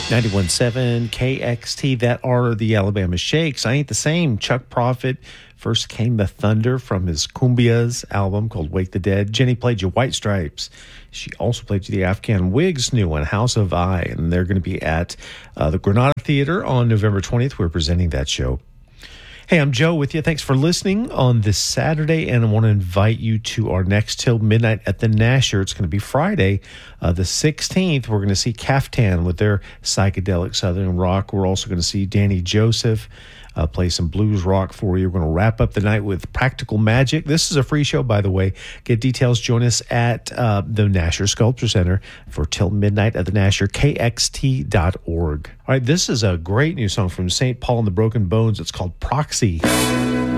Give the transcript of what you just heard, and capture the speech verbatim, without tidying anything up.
ninety-one point seven K X T, that are the Alabama Shakes. I Ain't the Same. Chuck Prophet. First Came the Thunder from his Cumbias album called Wake the Dead. Jenny played you White Stripes. She also played you the Afghan Wigs' new one, House of I. And they're going to be at uh, the Granada Theater on November twentieth. We're presenting that show. Hey, I'm Joe with you. Thanks for listening on this Saturday, and I want to invite you to our next Till Midnight at the Nasher. It's going to be Friday, uh, the sixteenth. We're going to see Caftan with their psychedelic Southern rock. We're also going to see Danny Joseph uh, play some blues rock for you. We're going to wrap up the night with Practical Magic. This is a free show, by the way. Get details. Join us at uh, the Nasher Sculpture Center for Till Midnight at the Nasher, K X T dot org. All right, this is a great new song from Saint Paul and the Broken Bones. It's called Proxy.